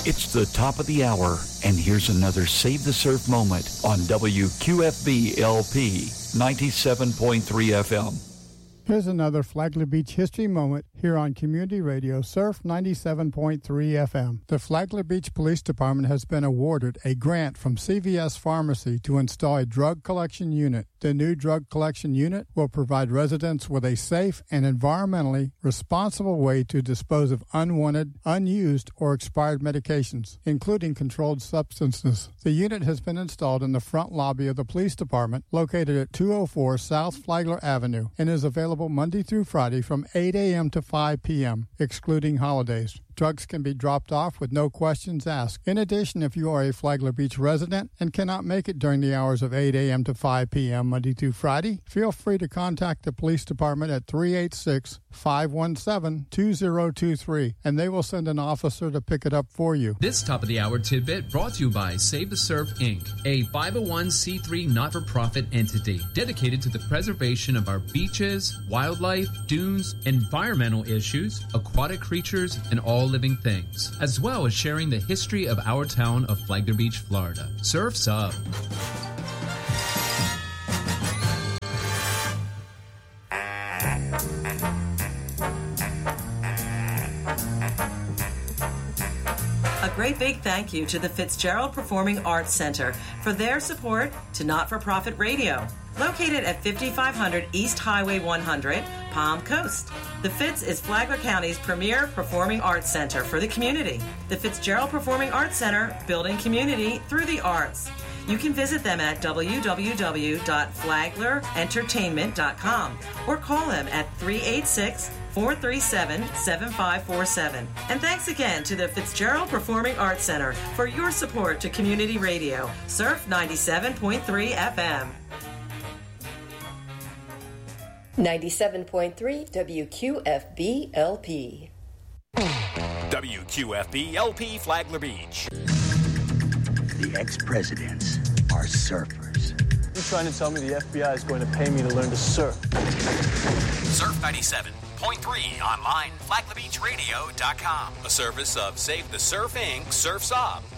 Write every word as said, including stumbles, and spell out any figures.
It's the top of the hour, and here's another Save the Surf moment on W Q F B L P ninety-seven point three F M. Here's another Flagler Beach history moment here on Community Radio Surf ninety-seven point three F M. The Flagler Beach Police Department has been awarded a grant from C V S Pharmacy to install a drug collection unit. The new drug collection unit will provide residents with a safe and environmentally responsible way to dispose of unwanted, unused, or expired medications, including controlled substances. The unit has been installed in the front lobby of the police department, located at two oh four South Flagler Avenue, and is available Monday through Friday from eight a.m. to five p.m., excluding holidays. Drugs can be dropped off with no questions asked. In addition, if you are a Flagler Beach resident and cannot make it during the hours of eight a.m. to five p.m. Monday through Friday, feel free to contact the police department at three eight six, five one seven, two zero two three, and they will send an officer to pick it up for you. This Top of the Hour tidbit brought to you by Save the Surf, Incorporated, a five oh one c three not-for-profit entity dedicated to the preservation of our beaches, wildlife, dunes, environmental issues, aquatic creatures, and all living things, as well as sharing the history of our town of Flagler Beach, Florida. Surf's up. A great big thank you to the Fitzgerald Performing Arts Center for their support to Not-for-Profit Radio, located at fifty-five hundred East Highway one hundred, Palm Coast. The Fitz is Flagler County's premier performing arts center for the community. The Fitzgerald Performing Arts Center, building community through the arts. You can visit them at w w w dot flagler entertainment dot com or call them at three eight six, four three seven, seven five four seven. And thanks again to the Fitzgerald Performing Arts Center for your support to community radio. Surf ninety-seven point three F M. ninety-seven point three W Q F B L P. W Q F B L P Flagler Beach. The ex-presidents are surfers. You're trying to tell me the F B I is going to pay me to learn to surf? Surf ninety-seven point three online, flagler beach radio dot com. A service of Save the Surf, Incorporated, Surf's Up.